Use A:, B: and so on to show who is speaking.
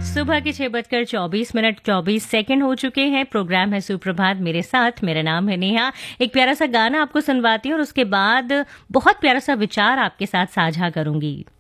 A: सुबह के 6:24 हो चुके हैं। प्रोग्राम है सुप्रभात मेरे साथ। मेरा नाम है नेहा। एक प्यारा सा गाना आपको सुनवाती हूँ और उसके बाद बहुत प्यारा सा विचार आपके साथ साझा करूंगी।